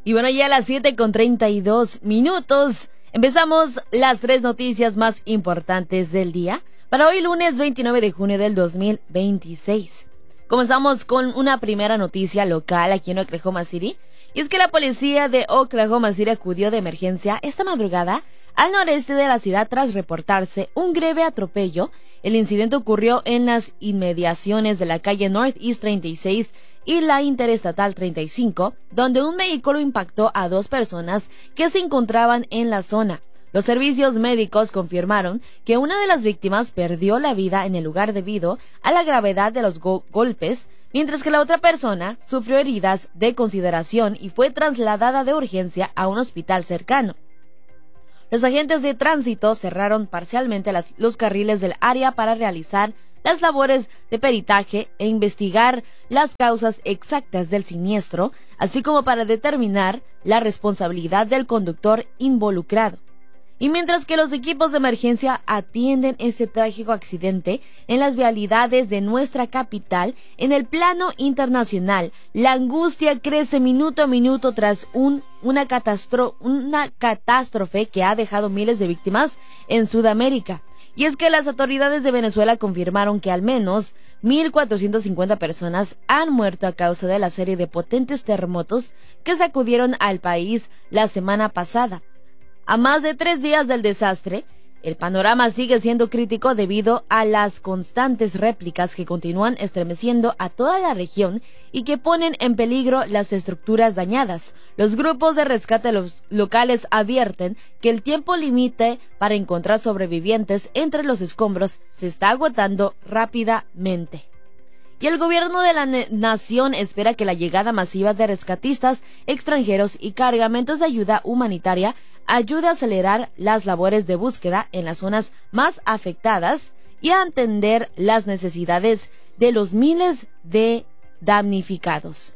Y bueno, ya a las 7:32 empezamos las 3 noticias más importantes del día para hoy lunes 29 de junio del 2026. Comenzamos con una primera noticia local aquí en Oklahoma City, y es que la policía de Oklahoma City acudió de emergencia esta madrugada al noreste de la ciudad tras reportarse un grave atropello. El incidente ocurrió en las inmediaciones de la calle Northeast 36 y la Interestatal 35, donde un vehículo impactó a 2 personas que se encontraban en la zona. Los servicios médicos confirmaron que una de las víctimas perdió la vida en el lugar debido a la gravedad de los golpes, mientras que la otra persona sufrió heridas de consideración y fue trasladada de urgencia a un hospital cercano. Los agentes de tránsito cerraron parcialmente los carriles del área para realizar las labores de peritaje e investigar las causas exactas del siniestro, así como para determinar la responsabilidad del conductor involucrado. Y mientras que los equipos de emergencia atienden este trágico accidente en las vialidades de nuestra capital, en el plano internacional, la angustia crece minuto a minuto tras una catástrofe que ha dejado miles de víctimas en Sudamérica. Y es que las autoridades de Venezuela confirmaron que al menos 1,450 personas han muerto a causa de la serie de potentes terremotos que sacudieron al país la semana pasada. A más de 3 días del desastre, el panorama sigue siendo crítico debido a las constantes réplicas que continúan estremeciendo a toda la región y que ponen en peligro las estructuras dañadas. Los grupos de rescate locales advierten que el tiempo límite para encontrar sobrevivientes entre los escombros se está agotando rápidamente. Y el gobierno de la nación espera que la llegada masiva de rescatistas extranjeros y cargamentos de ayuda humanitaria ayude a acelerar las labores de búsqueda en las zonas más afectadas y a atender las necesidades de los miles de damnificados.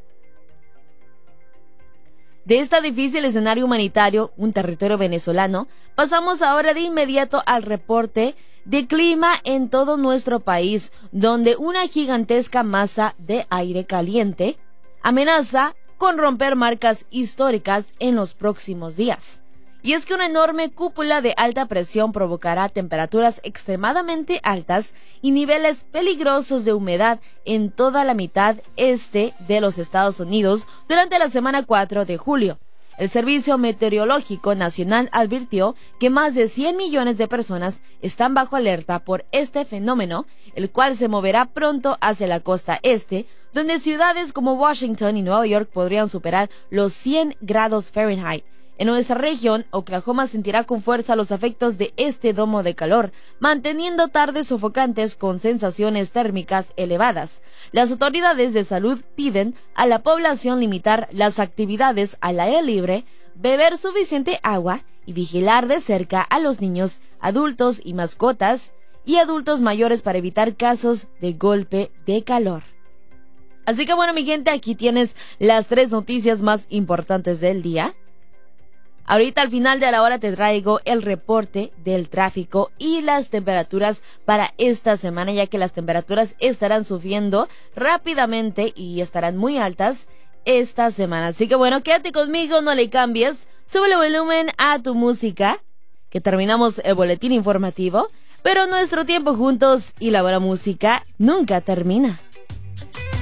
De este difícil escenario humanitario, un territorio venezolano, pasamos ahora de inmediato al reporte de clima en todo nuestro país, donde una gigantesca masa de aire caliente amenaza con romper marcas históricas en los próximos días. Y es que una enorme cúpula de alta presión provocará temperaturas extremadamente altas y niveles peligrosos de humedad en toda la mitad este de los Estados Unidos durante la semana 4 de julio. El Servicio Meteorológico Nacional advirtió que más de 100 millones de personas están bajo alerta por este fenómeno, el cual se moverá pronto hacia la costa este, donde ciudades como Washington y Nueva York podrían superar los 100 grados Fahrenheit. En nuestra región, Oklahoma sentirá con fuerza los efectos de este domo de calor, manteniendo tardes sofocantes con sensaciones térmicas elevadas. Las autoridades de salud piden a la población limitar las actividades al aire libre, beber suficiente agua y vigilar de cerca a los niños, adultos y mascotas y adultos mayores para evitar casos de golpe de calor. Así que bueno, mi gente, aquí tienes las 3 noticias más importantes del día. Ahorita al final de la hora te traigo el reporte del tráfico y las temperaturas para esta semana, ya que las temperaturas estarán subiendo rápidamente y estarán muy altas esta semana. Así que bueno, quédate conmigo, no le cambies, sube el volumen a tu música, que terminamos el boletín informativo, pero nuestro tiempo juntos y la buena música nunca termina.